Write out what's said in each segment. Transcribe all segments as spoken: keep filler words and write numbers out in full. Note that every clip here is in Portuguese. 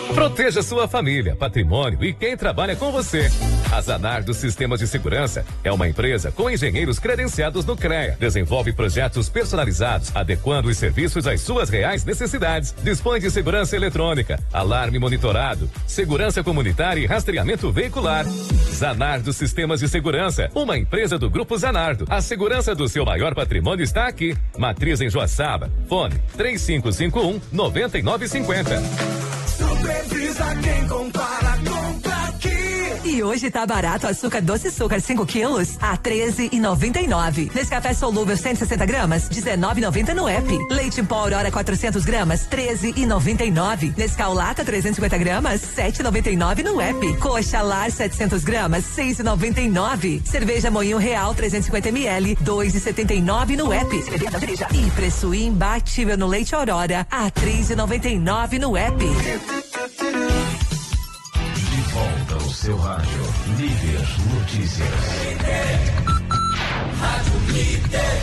Proteja sua família, patrimônio e quem trabalha com você. A Zanardo Sistemas de Segurança é uma empresa com engenheiros credenciados no CREA. Desenvolve projetos personalizados, adequando os serviços às suas reais necessidades. Dispõe de segurança eletrônica, alarme monitorado, segurança comunitária e rastreamento veicular. Zanardo Sistemas de Segurança, uma empresa do Grupo Zanardo. A segurança do seu maior patrimônio está aqui. Matriz em Joaçaba. Fone três cinco cinco um, nove nove cinco zero. Supervisa quem compara, compra aqui. E hoje tá barato açúcar doce açúcar cinco quilos a treze e noventa e nove. Nescafé solúvel cento e sessenta gramas dezenove e noventa no app. Leite em pó Aurora quatrocentos gramas treze e noventa e nove. Nescau Lata trezentos e cinquenta gramas sete e noventa e nove no app. Coxa Lar setecentos gramas seis e noventa e nove. Cerveja Moinho Real trezentos e cinquenta mililitros dois e setenta e nove no app. E preço imbatível no leite Aurora a três e noventa e nove no app. De volta ao seu rádio. Líder Notícias. Rádio Líder.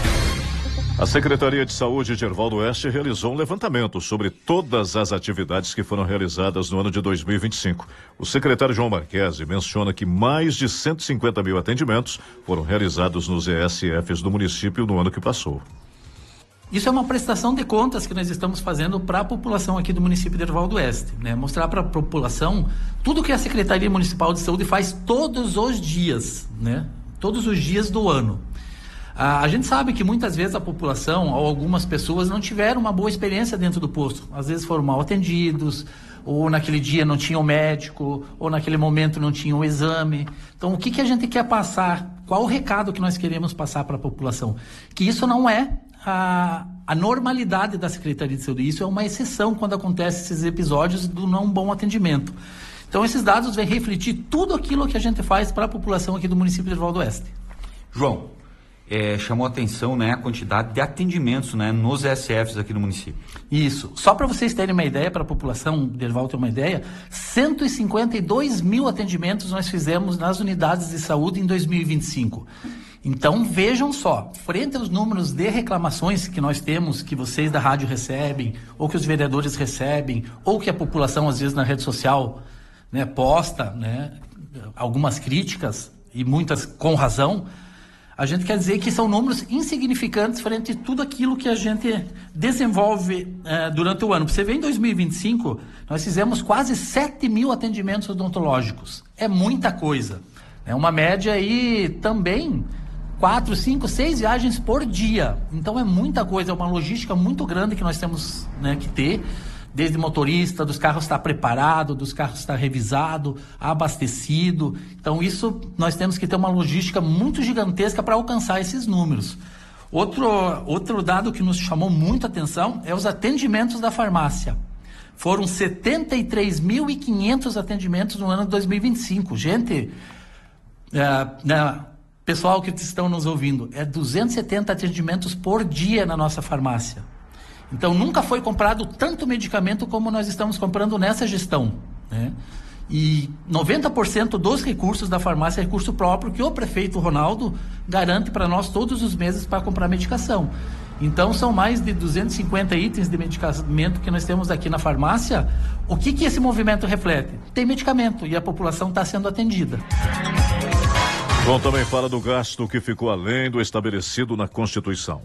A Secretaria de Saúde de Ervaldo Oeste realizou um levantamento sobre todas as atividades que foram realizadas no ano de dois mil e vinte e cinco. O secretário João Marquesi menciona que mais de cento e cinquenta mil atendimentos foram realizados nos E S Fs do município no ano que passou. Isso é uma prestação de contas que nós estamos fazendo para a população aqui do município de Ervaldo Oeste, né? Mostrar para a população tudo que a Secretaria Municipal de Saúde faz todos os dias, né? Todos os dias do ano. Ah, a gente sabe que muitas vezes a população ou algumas pessoas não tiveram uma boa experiência dentro do posto. Às vezes foram mal atendidos, ou naquele dia não tinham médico, ou naquele momento não tinham o exame. Então, o que, que a gente quer passar? Qual o recado que nós queremos passar para a população? Que isso não é A, a normalidade da Secretaria de Saúde. Isso é uma exceção quando acontecem esses episódios do não bom atendimento. Então, esses dados vêm refletir tudo aquilo que a gente faz para a população aqui do município de Ervaldo Oeste. João, é, chamou a atenção, né, a quantidade de atendimentos, né, nos E S Fs aqui no município. Isso. Só para vocês terem uma ideia, para a população de Ervaldo ter uma ideia, cento e cinquenta e dois mil atendimentos nós fizemos nas unidades de saúde em dois mil e vinte e cinco. Então, vejam só, frente aos números de reclamações que nós temos, que vocês da rádio recebem, ou que os vereadores recebem, ou que a população, às vezes, na rede social, né, posta, né, algumas críticas, e muitas com razão, a gente quer dizer que são números insignificantes frente a tudo aquilo que a gente desenvolve eh, durante o ano. Para você ver, em dois mil e vinte e cinco, nós fizemos quase sete mil atendimentos odontológicos. É muita coisa. É uma média aí também... Quatro, cinco, seis viagens por dia. Então é muita coisa, é uma logística muito grande que nós temos, né, que ter, desde motorista, dos carros estar preparado, dos carros estar revisado, abastecido. Então isso nós temos que ter uma logística muito gigantesca para alcançar esses números. Outro, outro dado que nos chamou muita atenção é os atendimentos da farmácia. Foram setenta e três mil e quinhentos atendimentos no ano de dois mil e vinte e cinco. Gente, é, né, pessoal que estão nos ouvindo, é duzentos e setenta atendimentos por dia na nossa farmácia. Então, nunca foi comprado tanto medicamento como nós estamos comprando nessa gestão, né? E noventa por cento dos recursos da farmácia é recurso próprio que o prefeito Ronaldo garante para nós todos os meses para comprar medicação. Então, são mais de duzentos e cinquenta itens de medicamento que nós temos aqui na farmácia. O que, que esse movimento reflete? Tem medicamento e a população está sendo atendida. João também fala do gasto que ficou além do estabelecido na Constituição.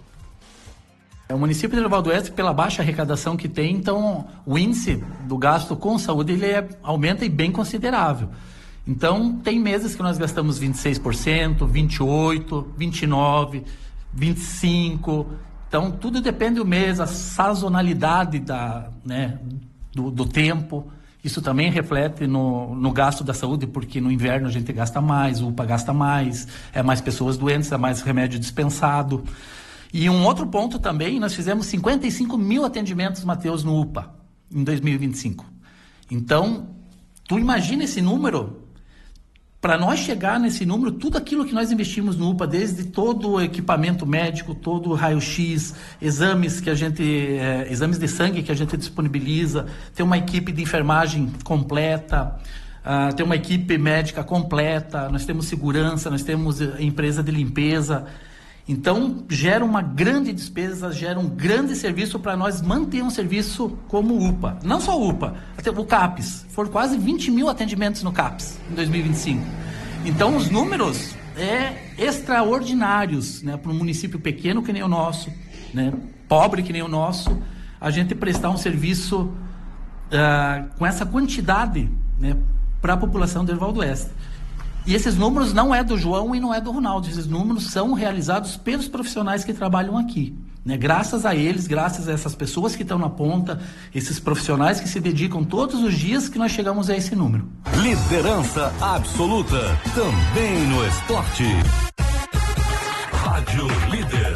O município de Ervaldo Oeste, pela baixa arrecadação que tem, então o índice do gasto com saúde ele é, aumenta e bem considerável. Então, tem meses que nós gastamos vinte e seis por cento, vinte e oito por cento, vinte e nove por cento, vinte e cinco por cento. Então, tudo depende do mês, a sazonalidade da, né, do, do tempo. Isso também reflete no, no gasto da saúde, porque no inverno a gente gasta mais, o U P A gasta mais, é mais pessoas doentes, é mais remédio dispensado. E um outro ponto também, nós fizemos cinquenta e cinco mil atendimentos, Matheus, no U P A, em dois mil e vinte e cinco. Então, tu imagina esse número? Para nós chegar nesse número, tudo aquilo que nós investimos no U P A, desde todo o equipamento médico, todo o raio-x, exames que a gente, é, exames de sangue que a gente disponibiliza, tem uma equipe de enfermagem completa, uh, tem uma equipe médica completa, nós temos segurança, nós temos empresa de limpeza. Então, gera uma grande despesa, gera um grande serviço para nós manter um serviço como o U P A. Não só o U P A, até o CAPES. Foram quase vinte mil atendimentos no CAPES em dois mil e vinte e cinco. Então, os números é extraordinários, né, para um município pequeno que nem o nosso, né, pobre que nem o nosso, a gente prestar um serviço uh, com essa quantidade, né, para a população do Erval do Oeste. E esses números não é do João e não é do Ronaldo, esses números são realizados pelos profissionais que trabalham aqui, né? Graças a eles, graças a essas pessoas que estão na ponta, esses profissionais que se dedicam todos os dias, que nós chegamos a esse número. Liderança absoluta, também no esporte. Rádio Líder.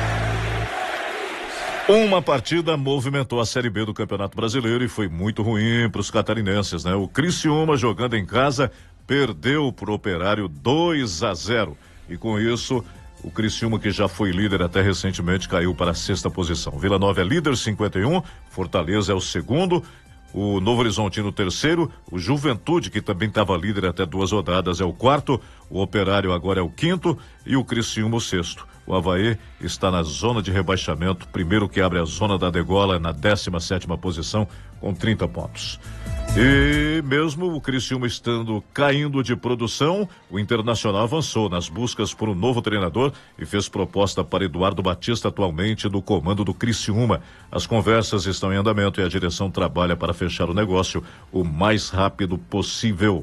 Uma partida movimentou a Série B do Campeonato Brasileiro e foi muito ruim para os catarinenses, né? O Criciúma, jogando em casa, perdeu pro Operário dois a zero. E com isso, o Criciúma, que já foi líder até recentemente, caiu para a sexta posição. Vila Nova é líder, cinquenta e um, Fortaleza é o segundo, o Novo Horizontino terceiro, o Juventude, que também estava líder até duas rodadas, é o quarto, o Operário agora é o quinto e o Criciúma o sexto. O Avaí está na zona de rebaixamento, primeiro que abre a zona da degola, na décima sétima posição, com trinta pontos. E mesmo o Criciúma estando caindo de produção, o Internacional avançou nas buscas por um novo treinador e fez proposta para Eduardo Batista, atualmente do comando do Criciúma. As conversas estão em andamento e a direção trabalha para fechar o negócio o mais rápido possível.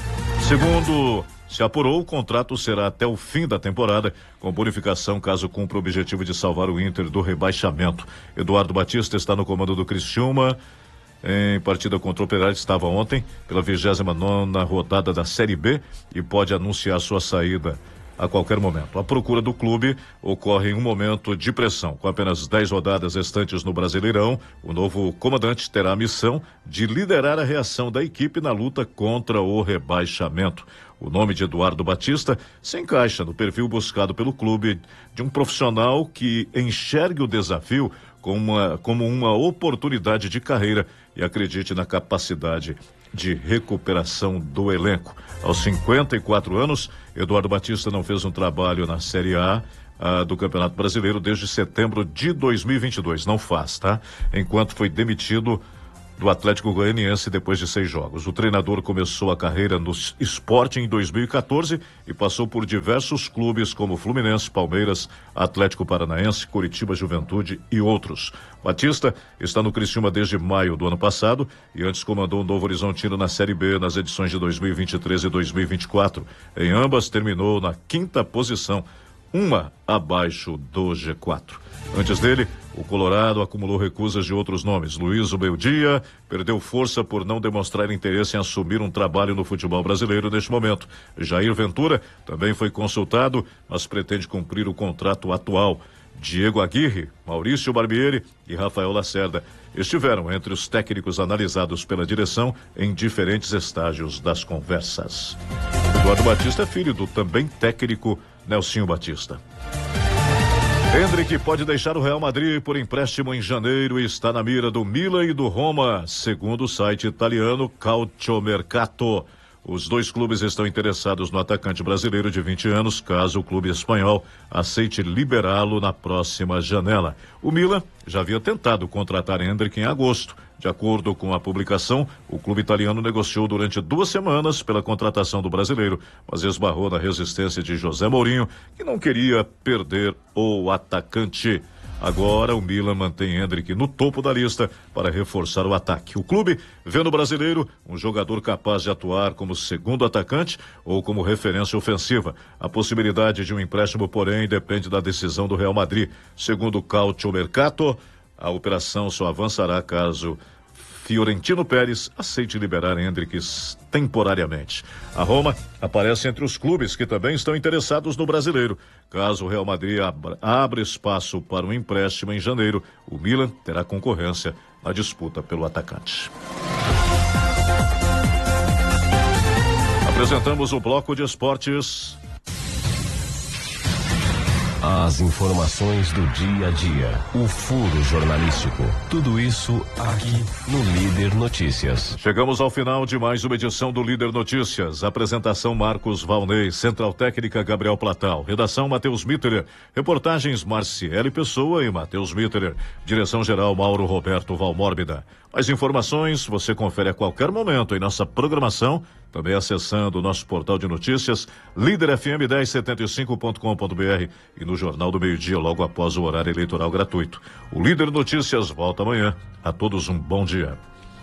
Segundo se apurou, o contrato será até o fim da temporada, com bonificação caso cumpra o objetivo de salvar o Inter do rebaixamento. Eduardo Batista está no comando do Criciúma. Em partida contra o Operário, estava ontem pela vigésima nona rodada da Série B e pode anunciar sua saída a qualquer momento. A procura do clube ocorre em um momento de pressão. Com apenas dez rodadas restantes no Brasileirão, o novo comandante terá a missão de liderar a reação da equipe na luta contra o rebaixamento. O nome de Eduardo Batista se encaixa no perfil buscado pelo clube de um profissional que enxergue o desafio como uma, como uma oportunidade de carreira e acredite na capacidade de recuperação do elenco. Aos cinquenta e quatro anos, Eduardo Batista não fez um trabalho na Série A uh, do Campeonato Brasileiro desde setembro de dois mil e vinte e dois. Não faz, tá? Enquanto foi demitido do Atlético Goianiense depois de seis jogos. O treinador começou a carreira no Sport em dois mil e quatorze e passou por diversos clubes como Fluminense, Palmeiras, Atlético Paranaense, Coritiba, Juventude e outros. Batista está no Criciúma desde maio do ano passado e antes comandou o Novo Horizontino na Série B nas edições de dois mil e vinte e três e dois mil e vinte e quatro. Em ambas terminou na quinta posição, uma abaixo do G quatro. Antes dele, o Colorado acumulou recusas de outros nomes. Luiz Ubeldia perdeu força por não demonstrar interesse em assumir um trabalho no futebol brasileiro neste momento. Jair Ventura também foi consultado, mas pretende cumprir o contrato atual. Diego Aguirre, Maurício Barbieri e Rafael Lacerda estiveram entre os técnicos analisados pela direção em diferentes estágios das conversas. Eduardo Batista é filho do também técnico Nelsinho Batista. Endrick pode deixar o Real Madrid por empréstimo em janeiro e está na mira do Milan e do Roma, segundo o site italiano Calciomercato. Os dois clubes estão interessados no atacante brasileiro de vinte anos, caso o clube espanhol aceite liberá-lo na próxima janela. O Milan já havia tentado contratar Endrick em agosto. De acordo com a publicação, o clube italiano negociou durante duas semanas pela contratação do brasileiro, mas esbarrou na resistência de José Mourinho, que não queria perder o atacante. Agora o Milan mantém Endrick no topo da lista para reforçar o ataque. O clube vê no brasileiro um jogador capaz de atuar como segundo atacante ou como referência ofensiva. A possibilidade de um empréstimo, porém, depende da decisão do Real Madrid. Segundo o Calciomercato, a operação só avançará caso Fiorentino Pérez aceite liberar Endrick temporariamente. A Roma aparece entre os clubes que também estão interessados no brasileiro. Caso o Real Madrid abra, abra espaço para um empréstimo em janeiro, o Milan terá concorrência na disputa pelo atacante. Apresentamos o bloco de esportes. As informações do dia a dia. O furo jornalístico. Tudo isso aqui no Líder Notícias. Chegamos ao final de mais uma edição do Líder Notícias. Apresentação Marcos Valnei, Central Técnica Gabriel Platal, redação Matheus Mitterer, reportagens Marciele Pessoa e Matheus Mitterer, direção geral Mauro Roberto Valmórbida. Mais informações você confere a qualquer momento em nossa programação, também acessando o nosso portal de notícias, líder f m dez setenta e cinco ponto com ponto b r e no Jornal do Meio-Dia, logo após o horário eleitoral gratuito. O Líder Notícias volta amanhã. A todos um bom dia.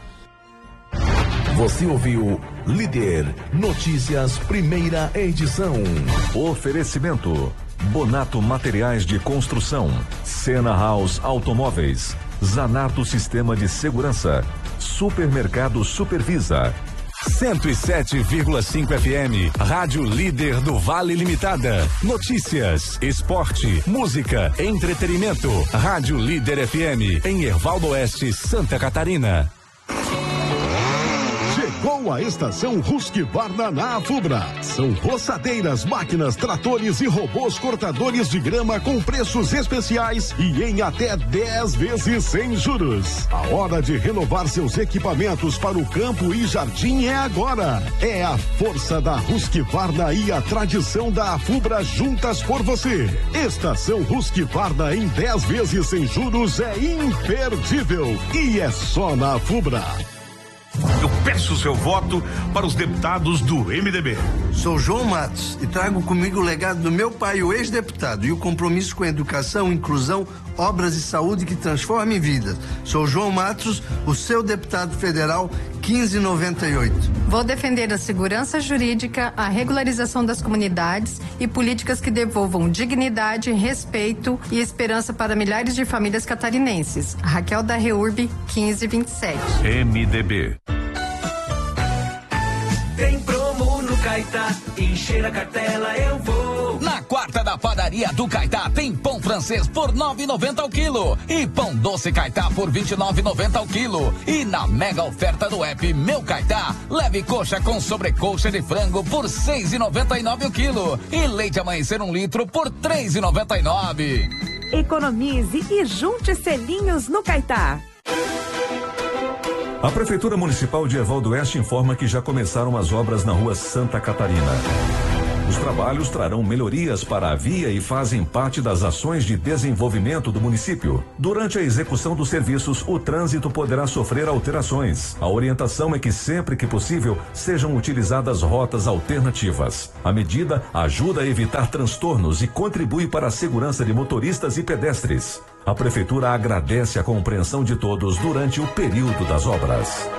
Você ouviu Líder Notícias, primeira edição. Oferecimento: Bonato Materiais de Construção, Sena House Automóveis, Zanato Sistema de Segurança, Supermercado Supervisa. cento e sete vírgula cinco F M, Rádio Líder do Vale Limitada. Notícias, esporte, música, entretenimento. Rádio Líder F M, em Ervaldo Oeste, Santa Catarina. Chegou a estação Husqvarna na Afubra. São roçadeiras, máquinas, tratores e robôs cortadores de grama com preços especiais e em até dez vezes sem juros. A hora de renovar seus equipamentos para o campo e jardim é agora. É a força da Husqvarna e a tradição da Afubra juntas por você. Estação Husqvarna em dez vezes sem juros é imperdível e é só na Afubra. Eu peço seu voto para os deputados do M D B. Sou João Matos e trago comigo o legado do meu pai, o ex-deputado, e o compromisso com a educação, inclusão, obras e saúde que transformem vidas. Sou João Matos, o seu deputado federal quinze noventa e oito. Vou defender a segurança jurídica, a regularização das comunidades e políticas que devolvam dignidade, respeito e esperança para milhares de famílias catarinenses. Raquel da Reurb, quinze vinte e sete. M D B. Tem promo no Caetá, encher a cartela eu vou. Na quarta da padaria do Caetá tem pão francês por nove e noventa ao quilo e pão doce Caetá por vinte e nove e noventa ao quilo. E na mega oferta do app Meu Caetá, leve coxa com sobrecoxa de frango por seis e noventa e nove ao quilo e leite amanhecer um litro por três e noventa e nove. Economize e junte selinhos no Caetá. A Prefeitura Municipal de Ervaldo Oeste informa que já começaram as obras na rua Santa Catarina. Os trabalhos trarão melhorias para a via e fazem parte das ações de desenvolvimento do município. Durante a execução dos serviços, o trânsito poderá sofrer alterações. A orientação é que sempre que possível sejam utilizadas rotas alternativas. A medida ajuda a evitar transtornos e contribui para a segurança de motoristas e pedestres. A Prefeitura agradece a compreensão de todos durante o período das obras.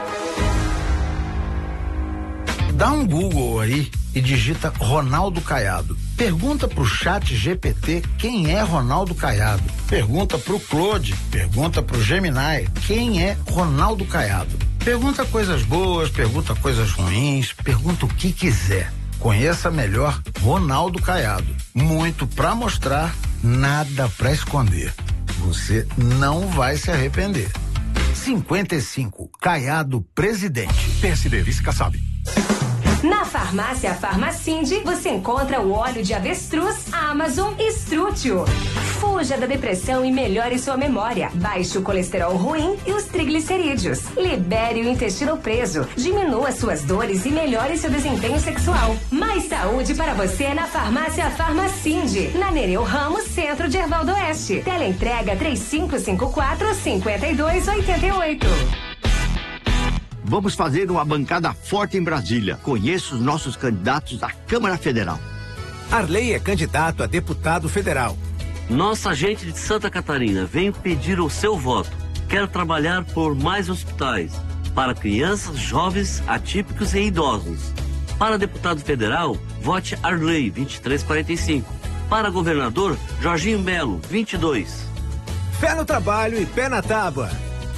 Dá um Google aí e digita Ronaldo Caiado. Pergunta pro chat G P T quem é Ronaldo Caiado. Pergunta pro Claude, pergunta pro Gemini quem é Ronaldo Caiado. Pergunta coisas boas, pergunta coisas ruins, pergunta o que quiser. Conheça melhor Ronaldo Caiado. Muito pra mostrar, nada pra esconder. Você não vai se arrepender. cinquenta e cinco, Caiado Presidente. P S D, Vice Kassab. Na farmácia Farmacinde, você encontra o óleo de avestruz, Amazon e Strútil. Fuja da depressão e melhore sua memória. Baixe o colesterol ruim e os triglicerídeos. Libere o intestino preso. Diminua suas dores e melhore seu desempenho sexual. Mais saúde para você na farmácia Farmacinde. Na Nereu Ramos, centro de Ervaldo Oeste. Teleentrega três cinco cinco quatro, cinco dois oito oito. Vamos fazer uma bancada forte em Brasília. Conheça os nossos candidatos à Câmara Federal. Arley é candidato a deputado federal. Nossa gente de Santa Catarina, venho pedir o seu voto. Quero trabalhar por mais hospitais, para crianças, jovens, atípicos e idosos. Para deputado federal, vote Arley, vinte e três quarenta e cinco. Para governador, Jorginho Melo, vinte e dois. Pé no trabalho e pé na tábua.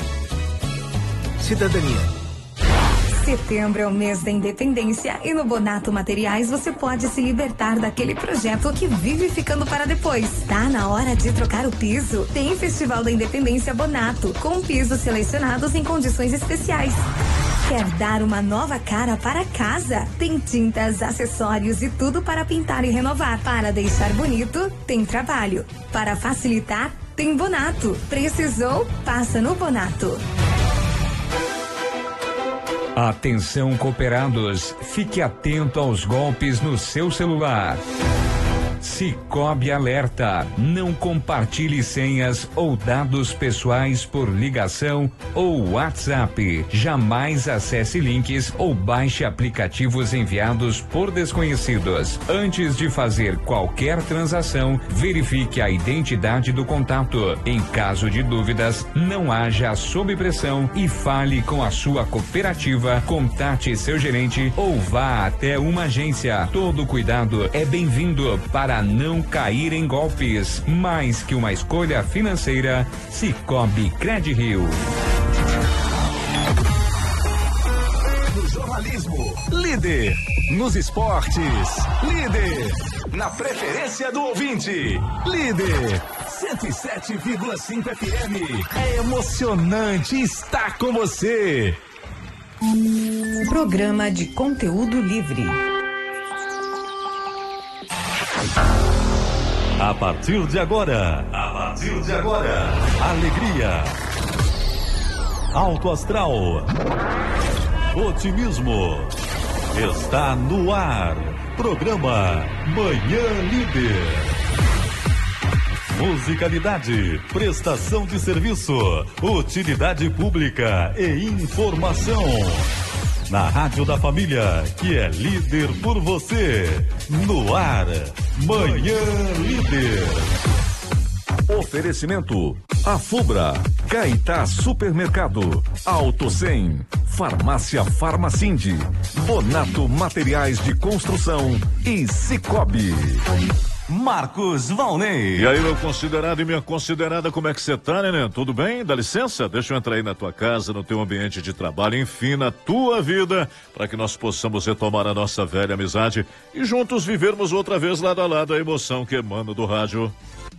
Cidadania. Setembro é o mês da independência e no Bonato Materiais você pode se libertar daquele projeto que vive ficando para depois. Tá na hora de trocar o piso? Tem Festival da Independência Bonato, com pisos selecionados em condições especiais. Quer dar uma nova cara para casa? Tem tintas, acessórios e tudo para pintar e renovar. Para deixar bonito, tem Trabalho. Para facilitar, tem Bonato. Precisou? Passa no Bonato. Atenção, cooperados, fique atento aos golpes no seu celular. Cicobi alerta, não compartilhe senhas ou dados pessoais por ligação ou WhatsApp. Jamais acesse links ou baixe aplicativos enviados por desconhecidos. Antes de fazer qualquer transação, verifique a identidade do contato. Em caso de dúvidas, não haja sob pressão e fale com a sua cooperativa, contate seu gerente ou vá até uma agência. Todo cuidado é bem-vindo para não cair em golpes. Mais que uma escolha financeira, Cicobi Credirio. No jornalismo, líder. Nos esportes, líder. Na preferência do ouvinte, líder. cento e sete vírgula cinco F M. É emocionante estar com você. Programa de conteúdo livre. A partir de agora, a partir de agora, alegria, alto astral, otimismo, está no ar, programa Manhã Líder. Musicalidade, prestação de serviço, utilidade pública e informação. Na Rádio da Família, que é líder por você. No ar, Manhã Líder. Oferecimento: Afubra, Caetá Supermercado, Auto cem, Farmácia Farmacinde, Bonato Materiais de Construção e Cicobi. Marcos Valnei. E aí, meu considerado e minha considerada, como é que você tá, neném? Tudo bem? Dá licença? Deixa eu entrar aí na tua casa, no teu ambiente de trabalho, enfim, na tua vida, para que nós possamos retomar a nossa velha amizade e juntos vivermos outra vez lado a lado a emoção que emana do rádio.